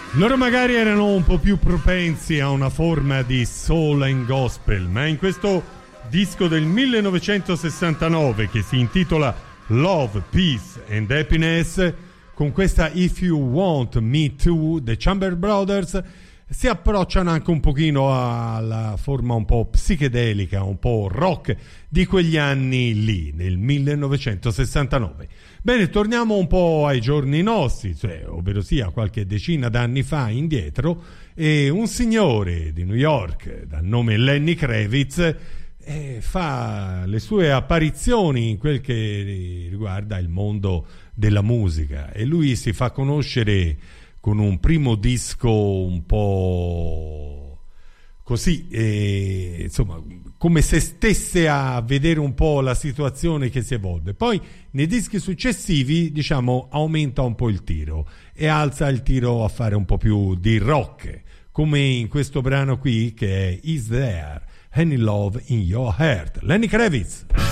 Loro magari erano un po' più propensi a una forma di soul and gospel, ma in questo disco del 1969 che si intitola Love, Peace and Happiness, con questa If You Want Me To, The Chamber Brothers si approcciano anche un pochino alla forma un po' psichedelica, un po' rock di quegli anni lì, nel 1969. Bene, torniamo un po' ai giorni nostri, cioè, ovvero sia qualche decina d'anni fa indietro, e un signore di New York dal nome Lenny Kravitz fa le sue apparizioni in quel che riguarda il mondo della musica, e lui si fa conoscere con un primo disco un po' così, insomma, come se stesse a vedere un po' la situazione che si evolve. Poi nei dischi successivi, diciamo, aumenta un po' il tiro e alza il tiro a fare un po' più di rock, come in questo brano qui che è Is There Any Love in Your Heart? Lenny Kravitz.